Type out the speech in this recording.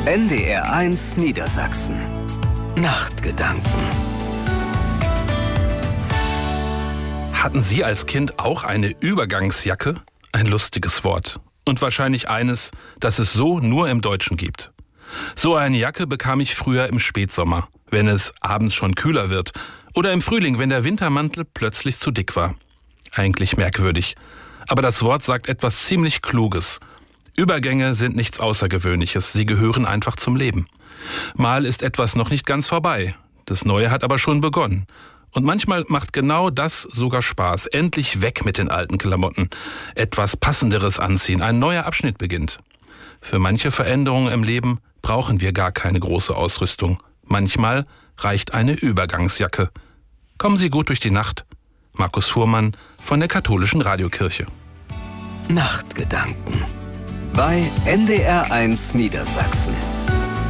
NDR1 Niedersachsen. Nachtgedanken. Hatten Sie als Kind auch eine Übergangsjacke? Ein lustiges Wort. Und wahrscheinlich eines, das es so nur im Deutschen gibt. So eine Jacke bekam ich früher im Spätsommer, wenn es abends schon kühler wird. Oder im Frühling, wenn der Wintermantel plötzlich zu dick war. Eigentlich merkwürdig. Aber das Wort sagt etwas ziemlich Kluges. Übergänge sind nichts Außergewöhnliches, sie gehören einfach zum Leben. Mal ist etwas noch nicht ganz vorbei, das Neue hat aber schon begonnen. Und manchmal macht genau das sogar Spaß. Endlich weg mit den alten Klamotten. Etwas Passenderes anziehen, ein neuer Abschnitt beginnt. Für manche Veränderungen im Leben brauchen wir gar keine große Ausrüstung. Manchmal reicht eine Übergangsjacke. Kommen Sie gut durch die Nacht. Markus Fuhrmann von der Katholischen Radiokirche. Nachtgedanken bei NDR1 Niedersachsen.